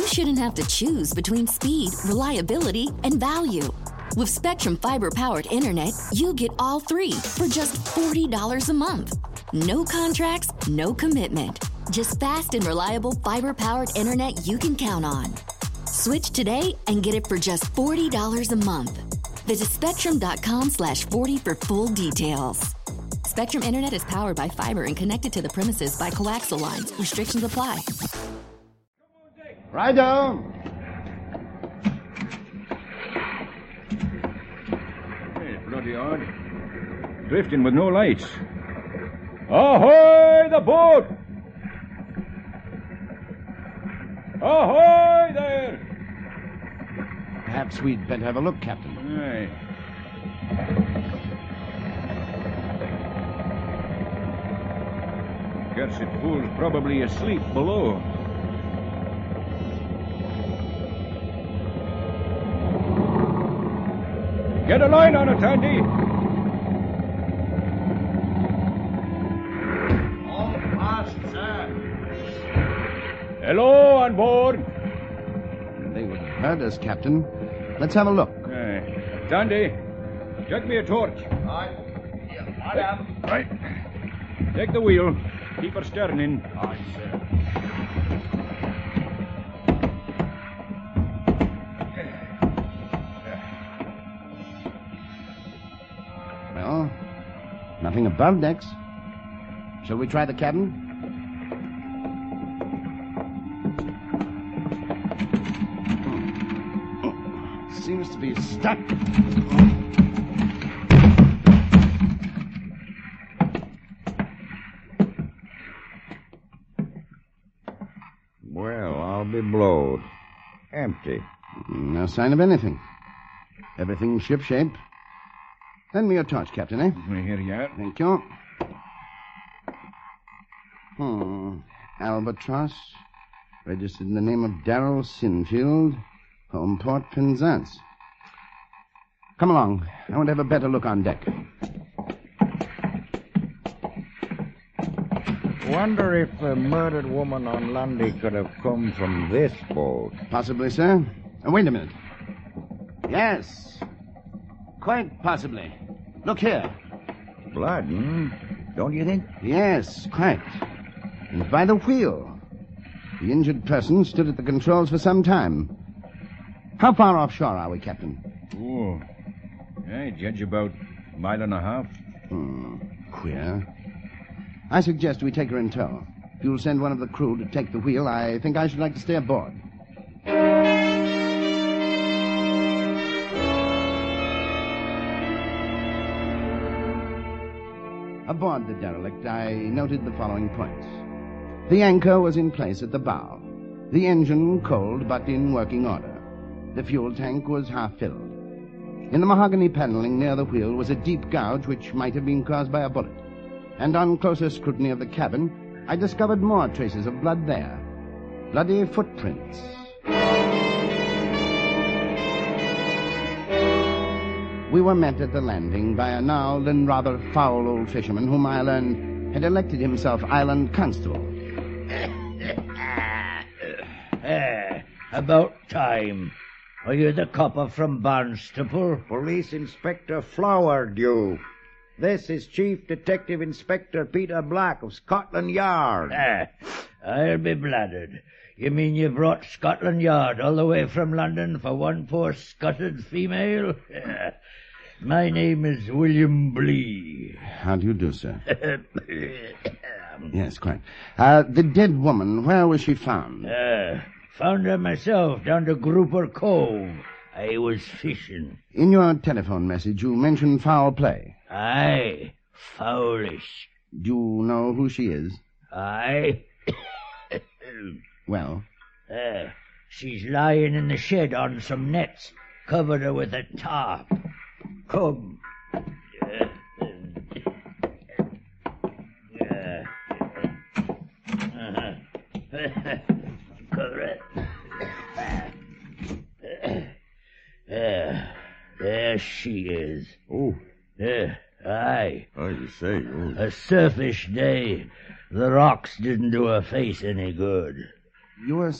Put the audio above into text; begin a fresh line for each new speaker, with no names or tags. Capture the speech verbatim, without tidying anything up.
shouldn't have to choose between speed, reliability, and value. With Spectrum Fiber-powered internet, you get all three for just forty dollars a month. No contracts, no commitment. Just fast and reliable fiber-powered internet you can count on. Switch today and get it for just forty dollars a month. Visit spectrum.com slash 40 for full details. Spectrum Internet is powered by fiber and connected to the premises by coaxial lines. Restrictions apply.
Right down.
Hey, bloody odd. Drifting with no lights. Ahoy, the boat! Ahoy there!
Perhaps we'd better have a look, Captain.
Aye. Cursed fool's probably asleep below. Get a line on it, Andy.
All fast, sir.
Hello, on board.
They would have heard us, Captain. Let's have a look.
Aye. Tandy, check me a torch.
Aye. I am.
Right. Take the wheel. Keep her stern in.
Aye, sir. Well, nothing above decks. Shall we try the cabin? Hmm. Oh, seems to be stuck.
Well, I'll be blowed. Empty.
No sign of anything. Everything shipshape. Lend me your torch, Captain, eh?
Here you are.
Thank you. Hmm. Albatross. Registered in the name of Darrell Sinfield. Homeport, Penzance. Come along. I want to have a better look on deck.
Wonder if the murdered woman on Lundy could have come from this boat.
Possibly, sir. Uh, wait a minute. Yes. Quite possibly. Look here.
Blood, hmm? Don't you think?
Yes, quite. And by the wheel. The injured person stood at the controls for some time. How far offshore are we, Captain?
Oh, I judge about a mile and a half.
Hmm. Queer. I suggest we take her in tow. If you'll send one of the crew to take the wheel, I think I should like to stay aboard. Aboard the derelict, I noted the following points. The anchor was in place at the bow. The engine cold but in working order. The fuel tank was half filled. In the mahogany paneling near the wheel was a deep gouge which might have been caused by a bullet. And on closer scrutiny of the cabin, I discovered more traces of blood there. Bloody footprints. We were met at the landing by a gnarled and rather foul old fisherman whom I learned had elected himself island constable.
Eh, about time. Are you the copper from Barnstaple?
Police Inspector Flowerdew. This is Chief Detective Inspector Peter Black of Scotland Yard.
Eh, I'll be bladdered. You mean you brought Scotland Yard all the way from London for one poor scuttered female? Eh, my name is William Blee.
How do you do, sir? Yes, quite. Uh, the dead woman, where was she found?
Uh, found her myself down to Grouper Cove. I was fishing.
In your telephone message, you mentioned foul play.
Aye, foulish.
Do you know who she is?
Aye.
Well?
Uh, she's lying in the shed on some nets. Covered her with a tarp. Come. Uh, uh, uh, uh, cover it. Uh, there she is.
Oh.
Uh, aye.
Oh, you say. Oh.
A surfish day. The rocks didn't do her face any good.
You were